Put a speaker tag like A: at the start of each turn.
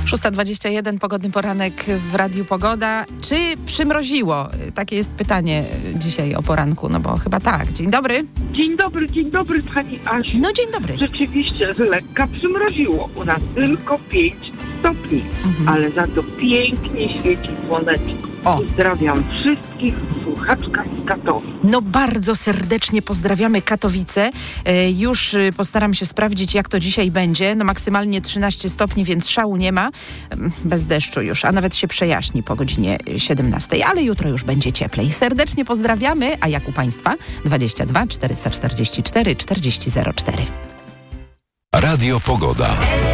A: 6:21, pogodny poranek w Radiu Pogoda. Czy przymroziło? Takie jest pytanie dzisiaj o poranku, no bo chyba tak. Dzień dobry.
B: Dzień dobry pani Asiu.
A: No dzień dobry.
B: Rzeczywiście z lekka przymroziło. U nas tylko 5 stopni, ale za to pięknie świeci słoneczko. Pozdrawiam wszystkich słuchaczkach z Katowic.
A: No bardzo serdecznie pozdrawiamy Katowice. Już postaram się sprawdzić, jak to dzisiaj będzie. No maksymalnie 13 stopni, więc szału nie ma. Bez deszczu już, a nawet się przejaśni po godzinie 17. Ale jutro już będzie cieplej. Serdecznie pozdrawiamy. A jak u Państwa? 22 444 4004.
C: Radio Pogoda.